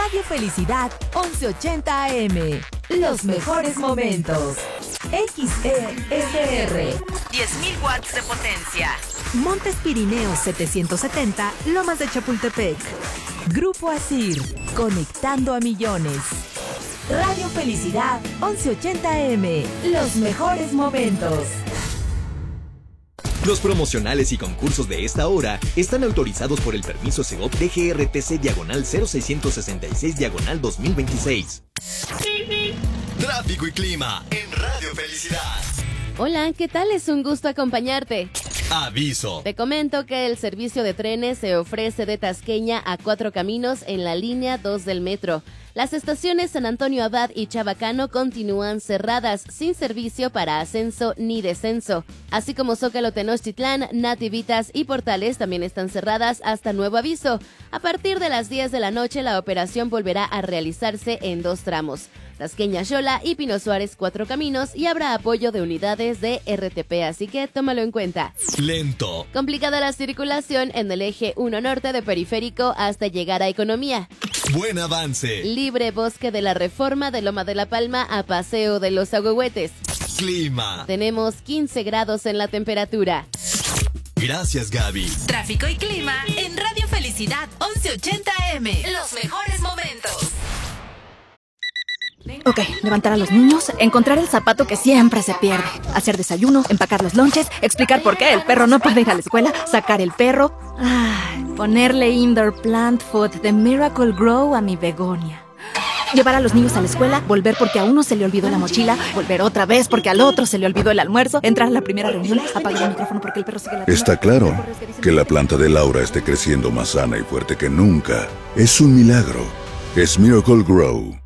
Radio Felicidad 1180 AM. Los mejores momentos. XESR. 10.000 watts de potencia. Montes Pirineos 770, Lomas de Chapultepec. Grupo Asir, conectando a millones. Radio Felicidad 1180 AM. Los mejores momentos. Los promocionales y concursos de esta hora están autorizados por el permiso Segov DGRTC/0666/2026. Tráfico y clima en Radio Felicidad. Hola, ¿qué tal? Es un gusto acompañarte. Aviso. Te comento que el servicio de trenes se ofrece de Tasqueña a 4 Caminos en la línea 2 del metro. Las estaciones San Antonio Abad y Chabacano continúan cerradas, sin servicio para ascenso ni descenso. Así como Zócalo Tenochtitlán, Nativitas y Portales también están cerradas hasta nuevo aviso. A partir de las 10 de la noche la operación volverá a realizarse en 2 tramos. Tasqueña Xola y Pino Suárez 4 Caminos, y habrá apoyo de unidades de RTP, así que tómalo en cuenta. Lento. Complicada la circulación en el eje 1 norte de Periférico hasta llegar a Economía. Buen avance. Libre Bosque de la Reforma de Loma de la Palma a Paseo de los Agüehuetes. Clima. Tenemos 15 grados en la temperatura. Gracias, Gaby. Tráfico y clima en Radio Felicidad 1180 AM. Los mejores momentos. Ok, levantar a los niños, encontrar el zapato que siempre se pierde, hacer desayuno, empacar los lonches, explicar por qué el perro no puede ir a la escuela, sacar el perro, ponerle indoor plant food de Miracle Grow a mi begonia. Llevar a los niños a la escuela, volver porque a uno se le olvidó la mochila, volver otra vez porque al otro se le olvidó el almuerzo, entrar a la primera reunión, apagar el micrófono porque el perro sigue la... Está claro que la planta de Laura esté creciendo más sana y fuerte que nunca. Es un milagro. Es Miracle Grow.